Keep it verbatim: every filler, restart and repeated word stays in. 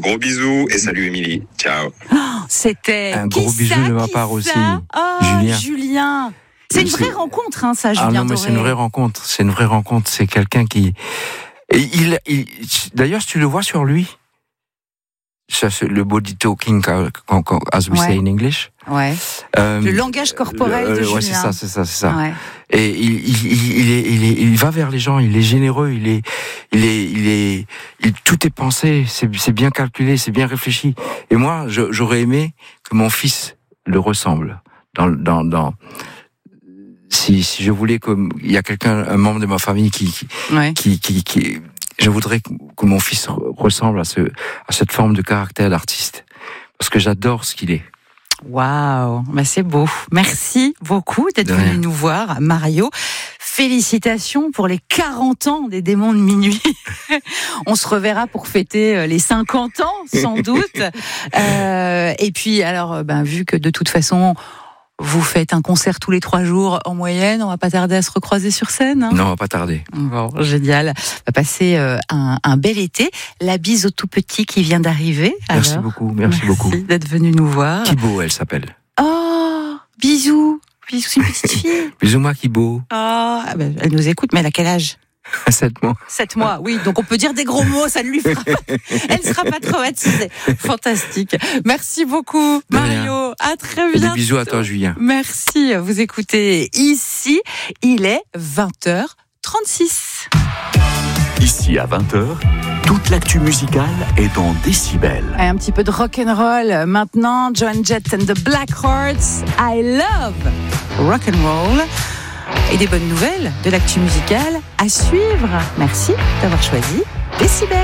gros bisou et salut Émilie. Ciao. Oh, c'était un qui gros bisou ça, de ma qui part ça aussi. Oh, Julien. Julien. C'est une C'est- vraie rencontre, hein, ça, Julien Ah non, mais Doré. c'est une vraie rencontre. C'est une vraie rencontre. C'est quelqu'un qui. Et il, il, d'ailleurs, si tu le vois sur lui, ça, c'est le body talking, quand- quand- as we Ouais. say in English. Ouais. Euh, Le langage corporel le- de euh, Julien. Ouais, c'est ça, c'est ça, c'est ça. Ouais. Et il, il, il, il, est, il, est, il va vers les gens. Il est généreux. Il est, il est, il est. il- tout est pensé. C'est, c'est bien calculé. C'est bien réfléchi. Et moi, je, j'aurais aimé que mon fils le ressemble. Dans, dans, dans. Si, si je voulais que il y a quelqu'un, un membre de ma famille qui, qui, Ouais. qui, qui, qui je voudrais que, que mon fils re- ressemble à ce, à cette forme de caractère d'artiste, parce que j'adore ce qu'il est. Waouh, bah c'est beau. Merci beaucoup d'être De venu rien. nous voir, Mario. Félicitations pour les quarante ans des Démons de Minuit. On se reverra pour fêter les cinquante ans, sans doute. Euh, et puis, alors, ben, vu que de toute façon, vous faites un concert tous les trois jours en moyenne, on va pas tarder à se recroiser sur scène. Hein. Non, on va pas tarder. Bon, génial. On va passer euh, un, un bel été. La bise au tout petit qui vient d'arriver. Merci alors. beaucoup, merci, beaucoup. Merci d'être venu nous voir. Kibo, elle s'appelle. Oh, bisous. Bisous, c'est une petite fille. Bisous, moi, Kibo. Oh, ah ben, elle nous écoute, mais elle a quel âge? Sept mois. Sept mois, oui. Donc on peut dire des gros mots, ça ne lui fera pas. Elle ne sera pas traumatisée. Fantastique. Merci beaucoup, De rien. Mario. À très Et des bientôt. bisous à toi, Julien. Merci. Vous écoutez ici. Il est vingt heures trente-six. Ici à vingt heures, toute l'actu musicale est dans Décibel. Et un petit peu de rock'n'roll maintenant. Joan Jett and the Blackhearts. I love rock'n'roll. Et des bonnes nouvelles de l'actu musicale à suivre. Merci d'avoir choisi Décibel.